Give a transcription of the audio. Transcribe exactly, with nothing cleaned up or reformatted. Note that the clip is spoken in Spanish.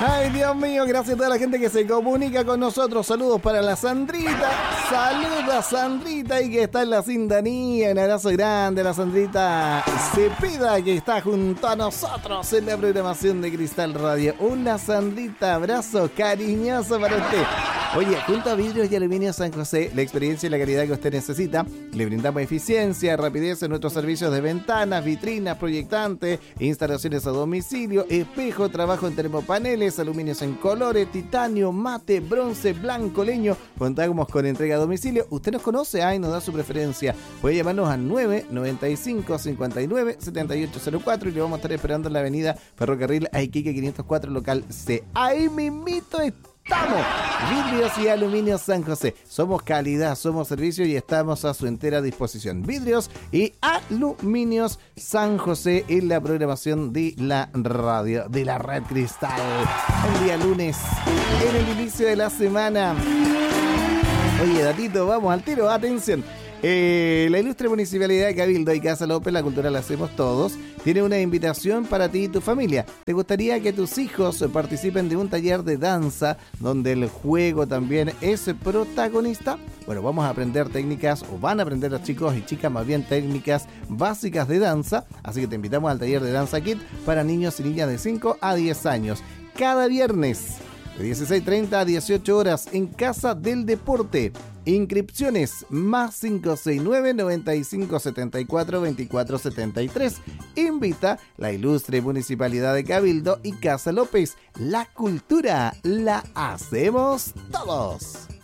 Ay, Dios mío, gracias a toda la gente que se comunica con nosotros. Saludos para la Sandrita. Saluda Sandrita y que está en la sintonía. Un abrazo grande a la Sandrita Cepeda que está junto a nosotros en la programación de Cristal Radio. Una Sandrita, abrazo cariñoso para usted. Oye, junto a Vidrios y Aluminio San José, la experiencia y la calidad que usted necesita, le brindamos eficiencia, rapidez en nuestros servicios de ventanas, vitrinas, proyectantes, instalaciones a domicilio, espejo, trabajo en termopaneles, aluminios en colores, titanio, mate, bronce, blanco, leño. Contamos con entrega a domicilio. Usted nos conoce, ah, y nos da su preferencia. Puede llamarnos al nueve noventa y cinco, cincuenta y nueve, setenta y ocho cero cuatro y le vamos a estar esperando en la avenida Ferrocarril Aiquique quinientos cuatro, local C. Ahí mismito está. Estamos, Vidrios y Aluminio San José. Somos calidad, somos servicio y estamos a su entera disposición. Vidrios y Aluminios San José en la programación de la radio, de la Red Cristal. El día lunes, en el inicio de la semana. Oye, datito, vamos al tiro, atención. Eh, la ilustre Municipalidad de Cabildo y Casa López, la cultura la hacemos todos, tiene una invitación para ti y tu familia. ¿Te gustaría que tus hijos participen de un taller de danza donde el juego también es protagonista? Bueno, vamos a aprender técnicas, o van a aprender los chicos y chicas más bien técnicas básicas de danza, así que te invitamos al taller de Danza Kit para niños y niñas de cinco a diez años. Cada viernes de dieciséis treinta a dieciocho horas en Casa del Deporte. Inscripciones más cinco seis nueve, noventa y cinco setenta y cuatro, veinticuatro setenta y tres. Invita la ilustre Municipalidad de Cabildo y Casa López. La cultura la hacemos todos.